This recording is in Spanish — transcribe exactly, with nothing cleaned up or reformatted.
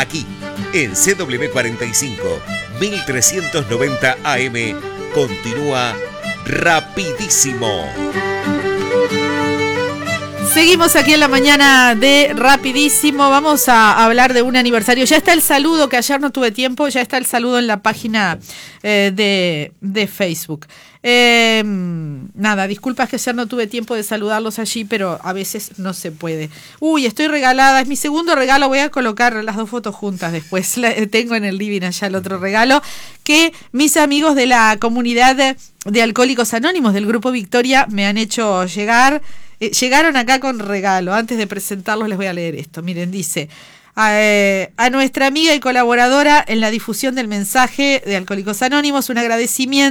Aquí, en C W cuarenta y cinco, mil trescientos noventa A M, continúa Rapidísimo. Seguimos aquí en la mañana de Rapidísimo. Vamos a hablar de un aniversario. Ya está el saludo, que ayer no tuve tiempo, ya está el saludo en la página eh, de, de Facebook. Eh, nada, disculpas que ayer no tuve tiempo de saludarlos allí, pero a veces no se puede. Uy, estoy regalada, es mi segundo regalo. Voy a colocar las dos fotos juntas después. La, tengo en el living allá el otro regalo que mis amigos de la comunidad de, de Alcohólicos Anónimos del Grupo Victoria me han hecho llegar. Eh, llegaron acá con regalo. Antes de presentarlos les voy a leer esto. Miren, dice: a, eh, a nuestra amiga y colaboradora en la difusión del mensaje de Alcohólicos Anónimos, un agradecimiento